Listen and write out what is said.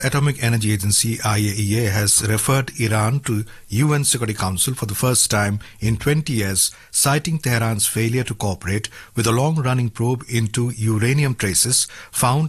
Atomic Energy Agency IAEA has referred Iran to UN Security Council for the first time in 20 years, citing Tehran's failure to cooperate with a long-running probe into uranium traces found